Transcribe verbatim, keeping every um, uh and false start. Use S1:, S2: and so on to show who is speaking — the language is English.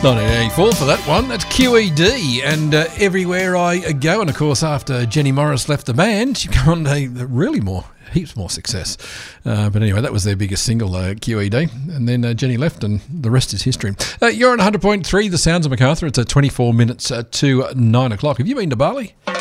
S1: nineteen eighty-four for that one. That's Q E D and uh, Everywhere I Go. And of course, after Jenny Morris left the band, she got on a really more, heaps more success. Uh, but anyway, that was their biggest single, uh, Q E D. And then uh, Jenny left, and the rest is history. Uh, you're on one hundred point three, The Sounds of Macarthur. It's uh, twenty-four minutes uh, to nine o'clock. Have you been to Bali?